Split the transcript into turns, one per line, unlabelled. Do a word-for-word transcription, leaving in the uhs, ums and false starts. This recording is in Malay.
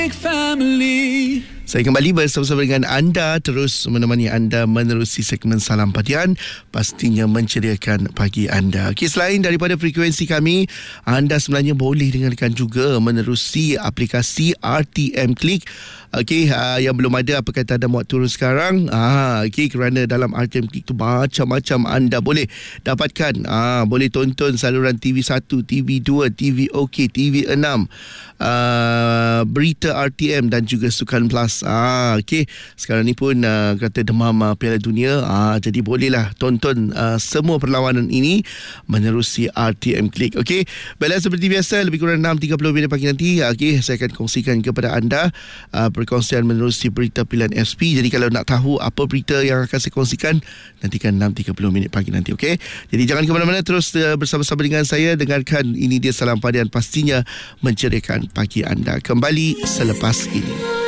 Family.
Saya kembali bersama-sama dengan anda, terus menemani anda menerusi segmen Salam Padian, pastinya menceriakan pagi anda. Okey, selain daripada frekuensi kami, anda sebenarnya boleh dengarkan juga menerusi aplikasi R T M Click. Okey, uh, yang belum ada, apa kata anda muat turun sekarang? Ah, okey, kerana dalam R T M Click tu macam-macam anda boleh dapatkan. Ah, boleh tonton saluran T V satu, T V dua, T V OK, T V enam, uh, berita R T M dan juga Sukan Plus. Ah, okey. Sekarang ni pun uh, kata demam uh, Piala Dunia. Ah, jadi bolehlah tonton uh, semua perlawanan ini menerusi R T M Click. Okey. Baiklah, seperti biasa, lebih kurang enam tiga puluh minit pagi nanti, okey, saya akan kongsikan kepada anda uh, perkongsian menerusi berita pilihan S P. Jadi kalau nak tahu apa berita yang akan saya kongsikan, nantikan enam tiga puluh minit pagi nanti. Okey. Jadi jangan ke mana-mana, terus uh, bersama-sama dengan saya dengarkan ini dia Salam Padian, pastinya menceriakan pagi anda kembali selepas ini.